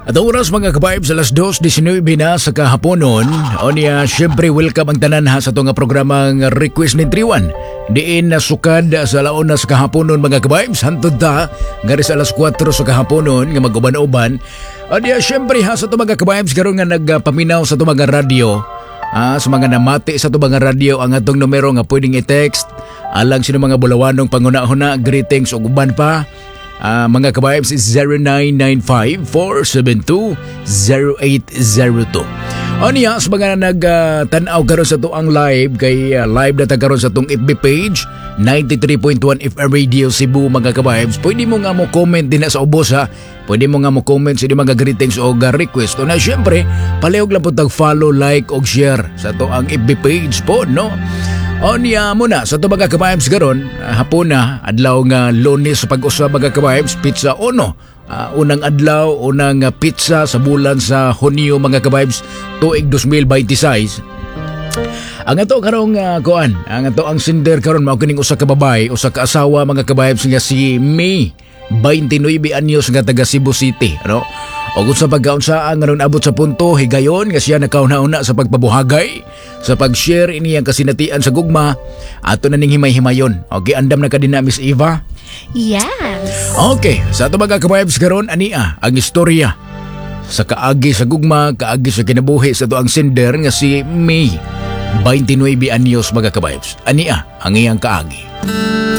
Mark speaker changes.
Speaker 1: At ang oras mga ka-vibes, alas 2:19 na sa kahaponon. O niya, syempre welcome ang tanan ha sa itong programang Request ni Triwan. Diin na sukad sa laon na sa kahaponon mga ka-vibes. Hantod ta, nga sa alas 4 sa kahaponon, nga mag-uban-uban. O niya, syempre ha sa itong mga ka-vibes, karoon nga nagpaminaw sa itong mga radyo. Sa mga namati sa itong mga radyo, ang atong numero nga pwedeng i-text. Alang sino mga bulawanong panguna-huna, greetings o uban pa. Mga ka-vibes is 0995-472-0802. O niya, sa mga nagtanaw karon sa itong live, kay live na karon sa itong FB page, 93.1 FM Radio Cebu mga ka-vibes. Pwede mo nga mo comment din na sa ubos ha. Pwede mo nga mo comment sa mga greetings o request. O na syempre, palihog lang po tag-follow, like o share sa itong FB page po, no? O niya muna sa ito mga ka-vibes garon, hapon na, adlaw nga Lunes sa pag-usap mga ka-vibes, pizza ono. Unang adlaw, unang pizza sa bulan sa Hunyo mga ka-vibes, tuig 2026. Ang ato karong kuan, ang ato ang sinder karon mao kining usa ka babae, usa ka asawa mga ka-vibes nga si May, 29 anyos nga taga Cebu City, ano? O kung sa pagkaunsaan nga nun abot sa punto, higayon nga siya nakauna-una sa pagpabuhagay, sa pag-share iniyang kasinatian sa gugma, ato na ning himay-himayon. Okay, andam na ka din na Miss Eva?
Speaker 2: Yes.
Speaker 1: Okay, sa ato mga ka-vibes karon ania ang istorya sa kaagi sa gugma, kaagi sa kinabuhi sa ato ang sender nga si May, 29 anyos mga ka-vibes. Ania ang iyang kaagi.